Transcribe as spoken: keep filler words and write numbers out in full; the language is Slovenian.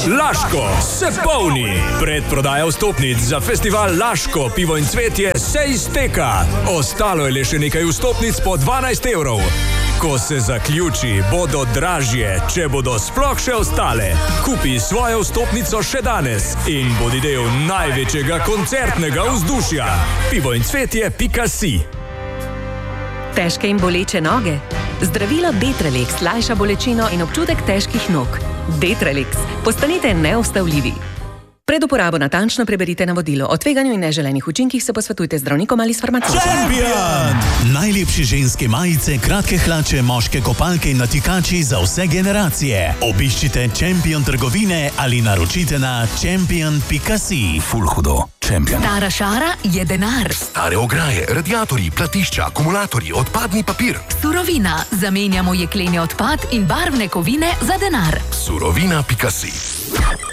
Laško se polni. Predprodaja vstopnic za festival Laško, pivo in cvetje se izteka. Ostalo je le še nekaj vstopnic po dvanajst evrov. Ko se zaključi, bodo dražje, če bodo sploh še ostale. Kupi svojo vstopnico še danes in bodi del največjega koncertnega vzdušja. pivo in cvetje pika si. Težke in boleče noge? Zdravilo Detralex lajša bolečino in občutek težkih nog. Detralex. Postanite neustavljivi. Pred uporabo natančno preberite navodilo. O tveganju in neželenih učinkih se posvetujte z zdravnikom ali s farmacevtom. Champion! Najlepše ženske majice, kratke hlače, moške kopalke in natikači za vse generacije. Obiščite Champion trgovine ali naročite na champion pika si. Ful hudo. Champion. Stara šara je denar. Stare ograje, radiatorji, platišča, akumulatorji, odpadni papir. Surovina. Zamenjamo jekleni odpad in barvne kovine za denar. Surovina pika si.